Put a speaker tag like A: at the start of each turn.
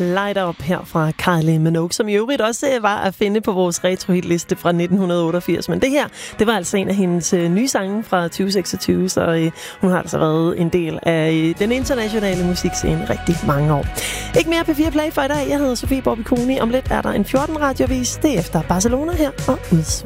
A: Light Up her fra Kylie Minogue, som i øvrigt også var at finde på vores retrohitliste fra 1988. Men det her, det var altså en af hendes nye sange fra 2026, så hun har altså været en del af den internationale musikscene rigtig mange år. Ikke mere P4 Play for i dag. Jeg hedder Sofie Borbiconi. Om lidt er der en 14 radiovis. Det er efter Barcelona her og udsving.